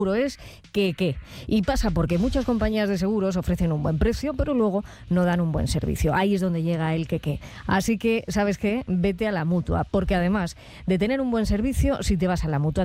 es que. Y pasa porque muchas compañías de seguros ofrecen un buen precio, pero luego no dan un buen servicio. Ahí es donde llega el que. Así que, ¿sabes qué? Vete a la Mutua, porque además de tener un buen servicio, si te vas a la Mutua